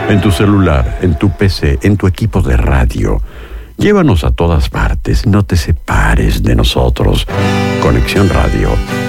en tu celular, en tu PC, en tu equipo de radio. Llévanos a todas partes, no te separes de nosotros. Conexión Radio